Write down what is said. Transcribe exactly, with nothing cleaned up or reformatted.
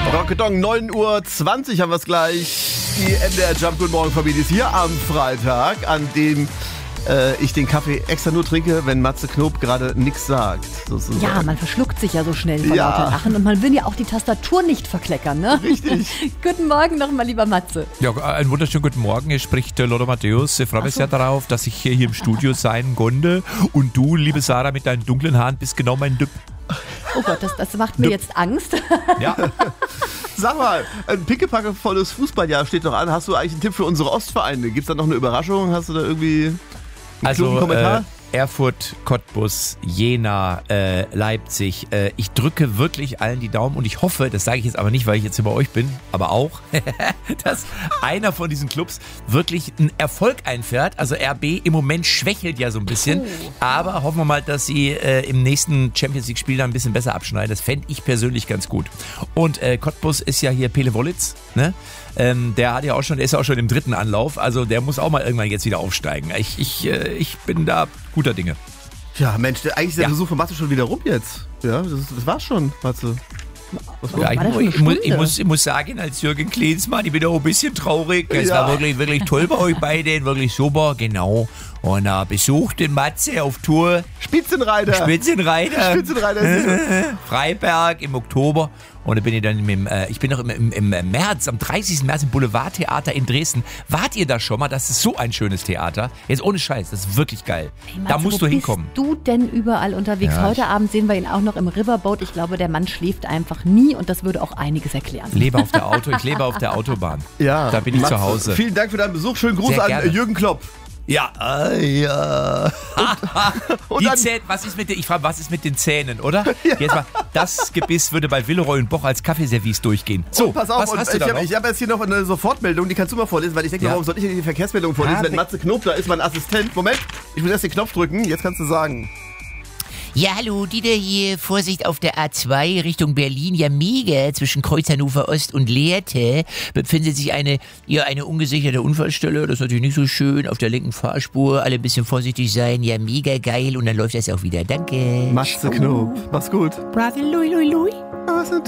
Rocketong, neun Uhr zwanzig haben wir es gleich. Die M D R Jump Good Morning Familie ist hier am Freitag, an dem äh, ich den Kaffee extra nur trinke, wenn Matze Knob gerade nichts sagt. Sozusagen. Ja, man verschluckt sich ja so schnell vor Ja. lauter Lachen und man will ja auch die Tastatur nicht verkleckern, ne? Richtig. Guten Morgen nochmal, lieber Matze. Ja, einen wunderschönen guten Morgen. Hier spricht äh, Lothar Matthäus. Ich freue mich Ach so. sehr darauf, dass ich hier, hier im Studio sein konnte. Und du, liebe Sarah, mit deinen dunklen Haaren bist genau mein Typ. Oh Gott, das, das macht mir Du- jetzt Angst. Ja, Sag mal, ein pickepackevolles Fußballjahr steht doch an. Hast du eigentlich einen Tipp für unsere Ostvereine? Gibt es da noch eine Überraschung? Hast du da irgendwie einen klugen also Kommentar? äh, Erfurt, Cottbus, Jena, äh, Leipzig. Äh, ich drücke wirklich allen die Daumen und ich hoffe, das sage ich jetzt aber nicht, weil ich jetzt hier bei euch bin, aber auch, dass einer von diesen Clubs wirklich einen Erfolg einfährt. Also R B im Moment schwächelt ja so ein bisschen, aber hoffen wir mal, dass sie äh, im nächsten Champions League Spiel dann ein bisschen besser abschneiden. Das fände ich persönlich ganz gut. Und äh, Cottbus ist ja hier Pele Wollitz, ne? Ähm, der hat ja auch schon, der ist ja auch schon im dritten Anlauf, also der muss auch mal irgendwann jetzt wieder aufsteigen. Ich, ich, äh, ich bin da guter Dinge. Ja, Mensch, der, eigentlich ist der Ja. Besuch von Matze schon wieder rum jetzt. Ja, das, das war's schon, Matze. Was Ja, ich, war das mu- schon eine ich, mu- ich, Stunde? muss, ich muss sagen, als Jürgen Klinsmann, ich bin auch ein bisschen traurig. Es Ja. war wirklich, wirklich toll bei euch beiden, wirklich super, genau. Und äh, besucht den Matze auf Tour, Spitzenreiter. Spitzenreiter, Spitzenreiter ist sicher. Freiberg im Oktober. Und da bin ich dann im, äh, ich bin noch im, im, im März, am dreißigsten März im Boulevardtheater in Dresden. Wart ihr da schon mal? Das ist so ein schönes Theater. Jetzt ohne Scheiß, das ist wirklich geil. Hey, Matze, da musst wo du hinkommen. Bist du denn überall unterwegs? Ja, Heute ich- Abend sehen wir ihn auch noch im Riverboat. Ich glaube, der Mann schläft einfach nie und das würde auch einiges erklären. Ich lebe auf der Auto, ich lebe auf der Autobahn. Ja, Da bin ich Matze, zu Hause. Vielen Dank für deinen Besuch. Schönen Gruß Sehr an gerne. äh, Jürgen Klopp. Ja, äh, ja. Und Die dann, Zähne, was ist mit den, ich frage, was ist mit den Zähnen, oder? Jetzt mal, das Gebiss würde bei Villeroy und Boch als Kaffeeservice durchgehen. So, und pass auf, was und hast du ich da habe noch? hab jetzt hier noch eine Sofortmeldung, die kannst du mal vorlesen, weil ich denke, Ja. warum soll ich die Verkehrsmeldung vorlesen, Ah, wenn nee. Matze Knob da ist, mein Assistent. Moment, ich muss erst den Knopf drücken, jetzt kannst du sagen. Ja, hallo, Dieter hier. Vorsicht auf der A zwei Richtung Berlin. Ja, mega. Zwischen Kreuz Hannover Ost und Lehrte befindet sich eine, ja, eine ungesicherte Unfallstelle. Das ist natürlich nicht so schön. Auf der linken Fahrspur. Alle ein bisschen vorsichtig sein. Ja, mega geil. Und dann läuft das auch wieder. Danke. Matze Knob, mach's gut. Bravo, lui, lui, lui. Was ein